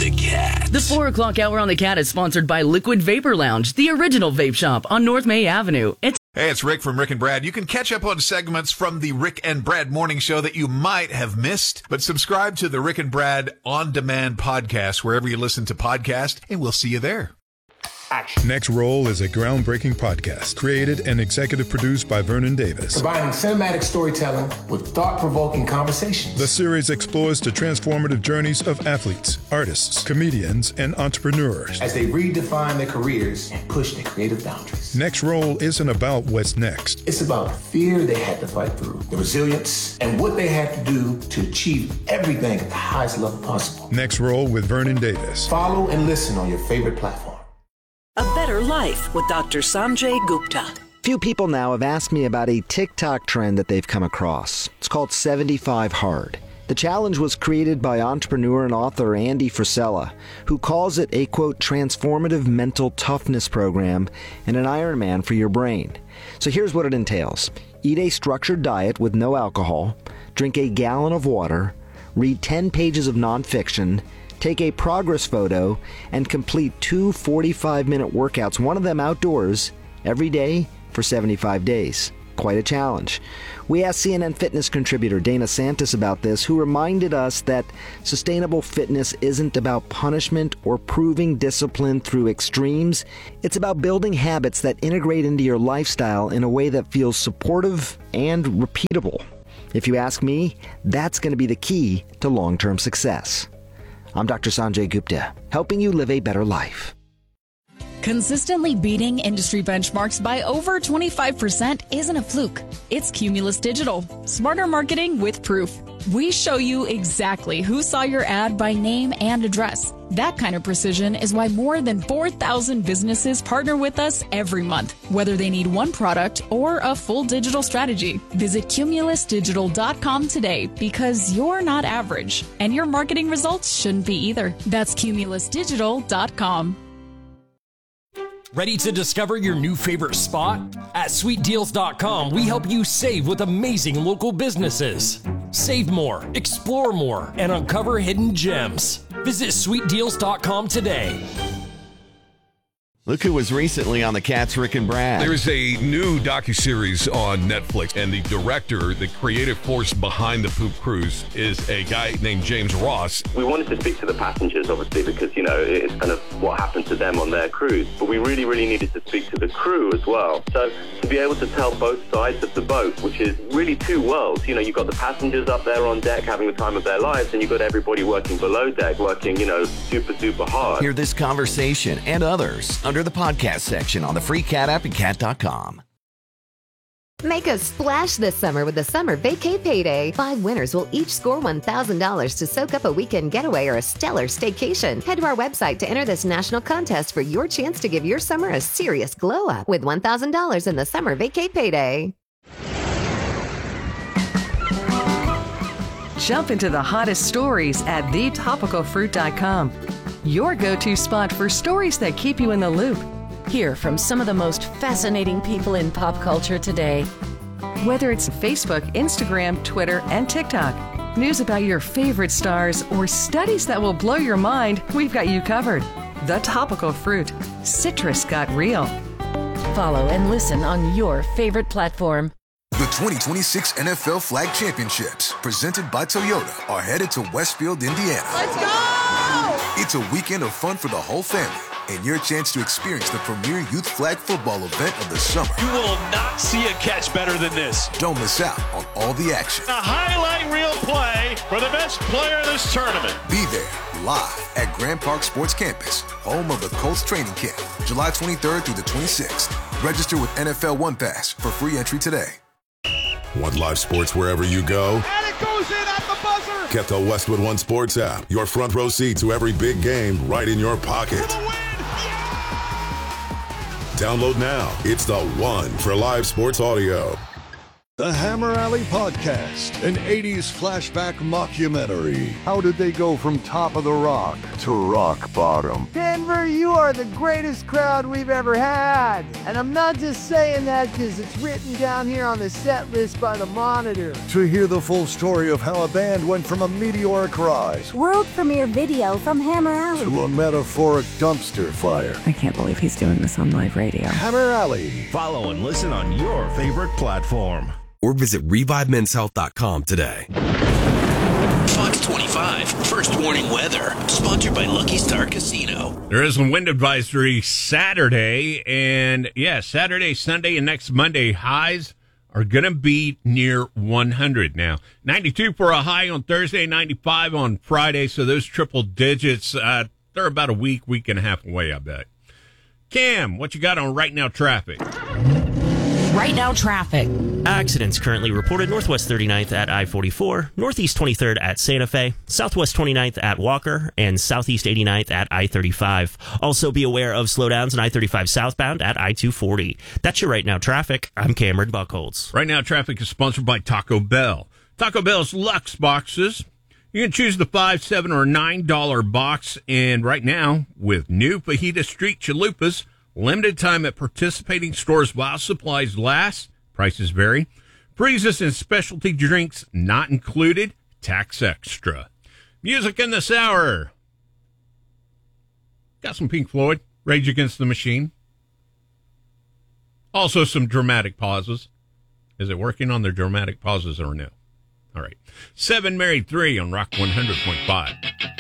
The Cat. The 4 o'clock hour on The Cat is sponsored by Liquid Vapor Lounge, the original vape shop on North May Avenue. Hey, it's Rick from Rick and Brad. You can catch up on segments from the Rick and Brad morning show that you might have missed, but subscribe to the Rick and Brad on-demand podcast wherever you listen to podcasts, and we'll see you there. Action. Next Roll is a groundbreaking podcast created and executive produced by Vernon Davis. Combining cinematic storytelling with thought-provoking conversations. The series explores the transformative journeys of athletes, artists, comedians, and entrepreneurs as they redefine their careers and push their creative boundaries. Next Roll isn't about what's next. It's about the fear they had to fight through, the resilience, and what they had to do to achieve everything at the highest level possible. Next Roll with Vernon Davis. Follow and listen on your favorite platform. A Better Life with Dr. Sanjay Gupta. Few people now have asked me about a TikTok trend that they've come across. It's called 75 Hard. The challenge was created by entrepreneur and author Andy Frisella, who calls it a, quote, transformative mental toughness program and an Ironman for your brain. So here's what it entails. Eat a structured diet with no alcohol, drink a gallon of water, read 10 pages of nonfiction, take a progress photo, and complete 2 45-minute workouts, one of them outdoors, every day for 75 days. Quite a challenge. We asked CNN Fitness contributor Dana Santis about this, who reminded us that sustainable fitness isn't about punishment or proving discipline through extremes. It's about building habits that integrate into your lifestyle in a way that feels supportive and repeatable. If you ask me, that's going to be the key to long-term success. I'm Dr. Sanjay Gupta, helping you live a better life. Consistently beating industry benchmarks by over 25% isn't a fluke. It's Cumulus Digital. Smarter marketing with proof. We show you exactly who saw your ad by name and address. That kind of precision is why more than 4,000 businesses partner with us every month, whether they need one product or a full digital strategy. Visit cumulusdigital.com today, because you're not average, and your marketing results shouldn't be either. That's cumulusdigital.com. Ready to discover your new favorite spot? At sweetdeals.com, we help you save with amazing local businesses. Save more, explore more, and uncover hidden gems. Visit sweetdeals.com today. Look who was recently on the Cat's Rick and Brad. There's a new docuseries on Netflix, and the director, the creative force behind the Poop Cruise, is a guy named James Ross. We wanted to speak to the passengers, obviously, because, you know, it's kind of what happened to them on their cruise. But we really, really needed to speak to the crew as well. So to be able to tell both sides of the boat, which is really two worlds. You know, you've got the passengers up there on deck having the time of their lives, and you've got everybody working below deck, working, you know, super, super hard. Hear this conversation and others under the podcast section on the free Cat app and cat.com. Make a splash this summer with the Summer Vacay Payday. 5 winners will each score $1,000 to soak up a weekend getaway or a stellar staycation. Head to our website to enter this national contest for your chance to give your summer a serious glow up with $1,000 in the Summer Vacay Payday. Jump into the hottest stories at thetopicalfruit.com. Your go-to spot for stories that keep you in the loop. Hear from some of the most fascinating people in pop culture today. Whether it's Facebook, Instagram, Twitter, and TikTok, news about your favorite stars, or studies that will blow your mind, we've got you covered. The Topical Fruit. Citrus got real. Follow and listen on your favorite platform. The 2026 NFL Flag Championships, presented by Toyota, are headed to Westfield, Indiana. Let's go! It's a weekend of fun for the whole family, and your chance to experience the premier youth flag football event of the summer. You will not see a catch better than this. Don't miss out on all the action. A highlight reel play for the best player in this tournament. Be there, live at Grand Park Sports Campus, home of the Colts training camp, July 23rd through the 26th. Register with NFL One Pass for free entry today. Want live sports wherever you go? And it goes in at the buzzer! Get the Westwood One Sports app. Your front row seat to every big game right in your pocket. For the win! Yeah! Download now. It's the one for live sports audio. The Hammer Alley Podcast, an 80s flashback mockumentary. How did they go from top of the rock to rock bottom? Hey! Denver, you are the greatest crowd we've ever had. And I'm not just saying that because it's written down here on the set list by the Monitor. To hear the full story of how a band went from a meteoric rise World premiere video from Hammer Alley to a metaphoric dumpster fire. I can't believe he's doing this on live radio. Hammer Alley. Follow and listen on your favorite platform. Or visit ReviveMen'sHealth.com today. Fox 25, First Warning Weather, sponsored by Lucky Star Casino. There is a wind advisory Saturday, and Saturday, Sunday, and next Monday, highs are going to be near 100 now. 92 for a high on Thursday, 95 on Friday, so those triple digits, they're about a week and a half away, I bet. Cam, what you got on Right Now Traffic? Right Now Traffic. Accidents currently reported northwest 39th at I-44, northeast 23rd at Santa Fe, southwest 29th at Walker, and southeast 89th at I-35. Also be aware of slowdowns on I-35 southbound at I-240. That's your Right Now Traffic. I'm Cameron Buckholz. Right Now Traffic is sponsored by Taco Bell. Taco Bell's Lux boxes. You can choose the $5, $7, or $9 box, and right now, with new Fajita Street Chalupas, limited time at participating stores while supplies last. Prices vary. Freezes and specialty drinks not included. Tax extra. Music in this hour. Got some Pink Floyd. Rage Against the Machine. Also some dramatic pauses. Is it working on their dramatic pauses or no? All right. 7 Married 3 on Rock 100.5.